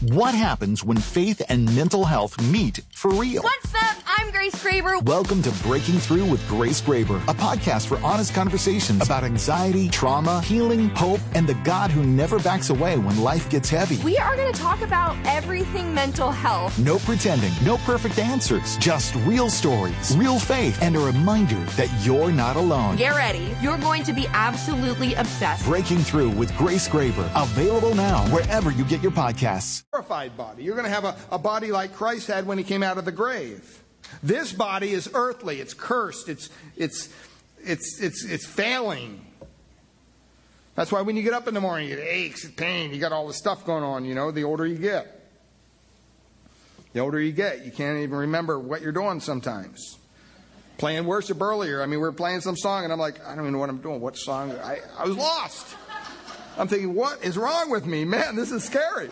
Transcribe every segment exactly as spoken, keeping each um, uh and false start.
What happens when faith and mental health meet for real? What's up? I'm Grace Graber. Welcome to Breaking Through with Grace Graber, a podcast for honest conversations about anxiety, trauma, healing, hope, and the God who never backs away when life gets heavy. We are going to talk about everything mental health. No pretending, no perfect answers, just real stories, real faith, and a reminder that you're not alone. Get ready. You're going to be absolutely obsessed. Breaking Through with Grace Graber, available now wherever you get your podcasts. Glorified body. You're going to have a, a body like Christ had when he came out of the grave. This body is earthly. It's cursed. It's it's it's it's it's failing. That's why when you get up in the morning, you get aches and pain. You got all this stuff going on. You know, the older you get, the older you get, you can't even remember what you're doing sometimes. Playing worship earlier. I mean, we were playing some song, and I'm like, I don't even know what I'm doing. What song? I I was lost. I'm thinking, what is wrong with me, man? This is scary.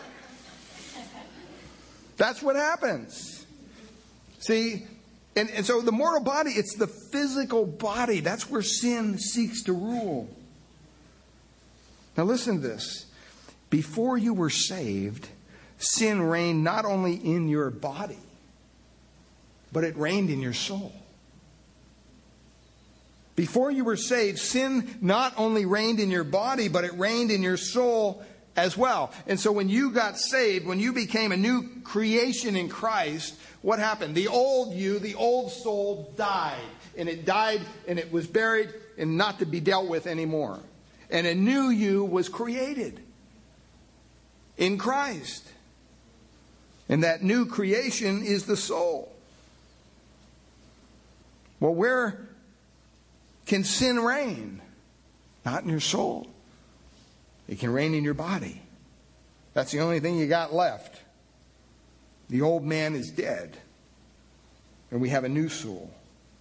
That's what happens. See, and, and so the mortal body, it's the physical body. That's where sin seeks to rule. Now listen to this. Before you were saved, sin reigned not only in your body, but it reigned in your soul. Before you were saved, sin not only reigned in your body, but it reigned in your soul as well. And so when you got saved, when you became a new creation in Christ, what happened? The old you, the old soul died. And it died and it was buried and not to be dealt with anymore. And a new you was created in Christ. And that new creation is the soul. Well, where can sin reign? Not in your soul. It can reign in your body. That's the only thing you got left. The old man is dead. And we have a new soul.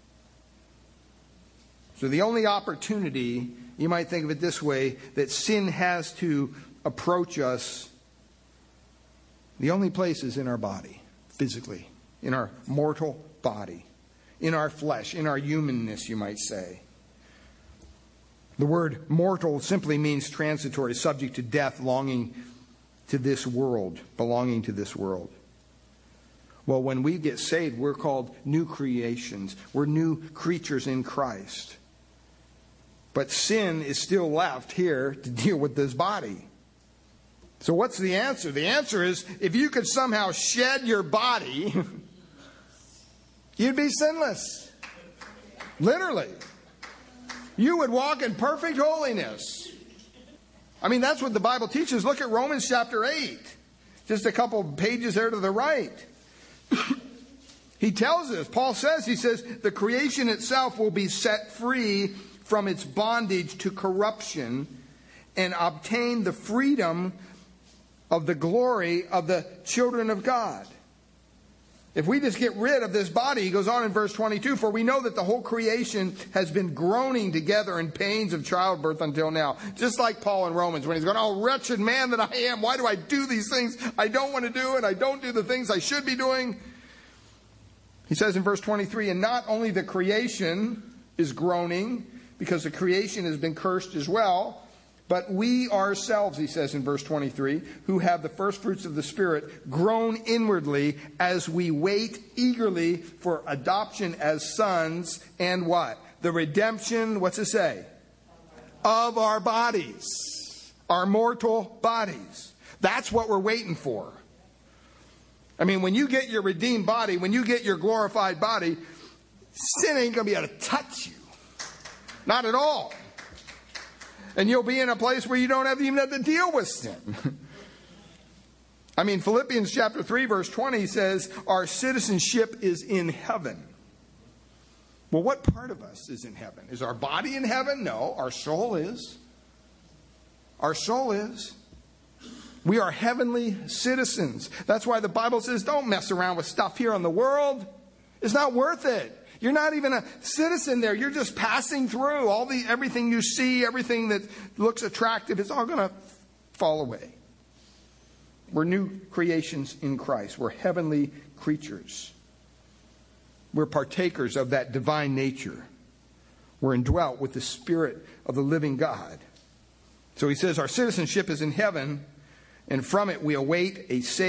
So the only opportunity, you might think of it this way, that sin has to approach us, the only place is in our body, physically, in our mortal body, in our flesh, in our humanness, you might say. The word mortal simply means transitory, subject to death, longing to this world, belonging to this world. Well, when we get saved, we're called new creations. We're new creatures in Christ. But sin is still left here to deal with this body. So what's the answer? The answer is, if you could somehow shed your body, you'd be sinless. Literally. You would walk in perfect holiness. I mean, that's what the Bible teaches. Look at Romans chapter eight. Just a couple pages there to the right. He tells us, Paul says, he says, the creation itself will be set free from its bondage to corruption and obtain the freedom of the glory of the children of God. If we just get rid of this body, he goes on in verse twenty-two, for we know that the whole creation has been groaning together in pains of childbirth until now. Just like Paul in Romans when he's going, oh, wretched man that I am, why do I do these things I don't want to do, and I don't do the things I should be doing? He says in verse twenty-three, and not only the creation is groaning, because the creation has been cursed as well, but we ourselves, he says in verse twenty-three, who have the first fruits of the Spirit, groan inwardly as we wait eagerly for adoption as sons, and what? The redemption, what's it say? Of our bodies. Our mortal bodies. That's what we're waiting for. I mean, when you get your redeemed body, when you get your glorified body, sin ain't going to be able to touch you. Not at all. And you'll be in a place where you don't have even have to deal with sin. I mean, Philippians chapter three, verse twenty says, our citizenship is in heaven. Well, what part of us is in heaven? Is our body in heaven? No, our soul is. Our soul is. We are heavenly citizens. That's why the Bible says, don't mess around with stuff here on the world. It's not worth it. You're not even a citizen there. You're just passing through. All the everything you see, everything that looks attractive, it's all going to fall away. We're new creations in Christ. We're heavenly creatures. We're partakers of that divine nature. We're indwelt with the Spirit of the living God. So he says our citizenship is in heaven, and from it we await a Savior.